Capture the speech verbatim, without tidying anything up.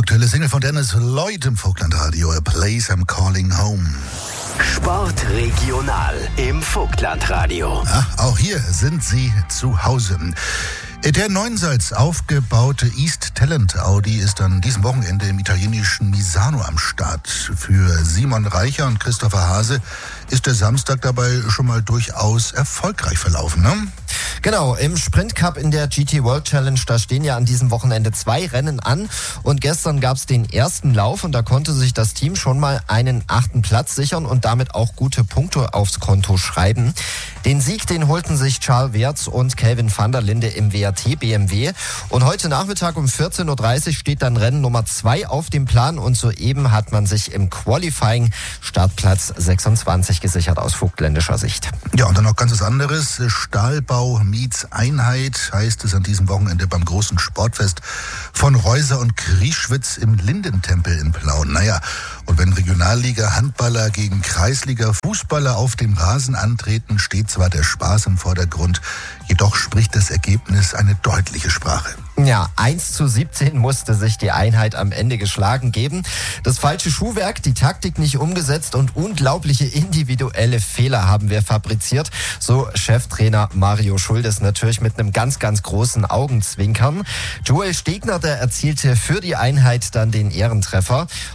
Aktuelle Single von Dennis Lloyd im Vogtlandradio, A Place I'm Calling Home. Sport regional im Vogtlandradio. Ja, auch hier sind sie zu Hause. Der neunseits aufgebaute East Talent Audi ist an diesem Wochenende im italienischen Misano am Start. Für Simon Reicher und Christopher Hase ist der Samstag dabei schon mal durchaus erfolgreich verlaufen, ne? Genau, im Sprint Cup in der G T World Challenge, da stehen ja an diesem Wochenende zwei Rennen an und gestern gab es den ersten Lauf und da konnte sich das Team schon mal einen achten Platz sichern und damit auch gute Punkte aufs Konto schreiben. Den Sieg, den holten sich Charles Weerts und Kelvin van der Linde im W R T B M W und heute Nachmittag um vierzehn Uhr dreißig steht dann Rennen Nummer zwei auf dem Plan und soeben hat man sich im Qualifying Startplatz sechsundzwanzig gesichert aus vogtländischer Sicht. Ja, und dann noch ganz was anderes. Stahlbau meets Einheit heißt es an diesem Wochenende beim großen Sportfest von Reuser und Krieschwitz im Lindentempel in Plauen. Naja, und wenn Regionalliga-Handballer gegen Kreisliga-Fußballer auf dem Rasen antreten, steht zwar der Spaß im Vordergrund, jedoch spricht das Ergebnis eine deutliche Sprache. Ja, eins zu siebzehn musste sich die Einheit am Ende geschlagen geben. Das falsche Schuhwerk, die Taktik nicht umgesetzt und unglaubliche individuelle Fehler haben wir fabriziert. So Cheftrainer Mario Schuldes natürlich mit einem ganz, ganz großen Augenzwinkern. Joel Stegner, der erzielte für die Einheit dann den Ehrentreffer.